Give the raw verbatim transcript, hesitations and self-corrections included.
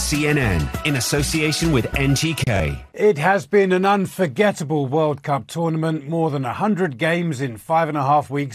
C N N, in association with N G K. It has been an unforgettable World Cup tournament, more than one hundred games in five and a half weeks.